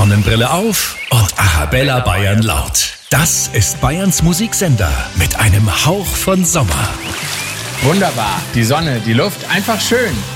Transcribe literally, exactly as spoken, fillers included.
Sonnenbrille auf und Arabella Bayern laut. Das ist Bayerns Musiksender mit einem Hauch von Sommer. Wunderbar. Die Sonne, die Luft, einfach schön.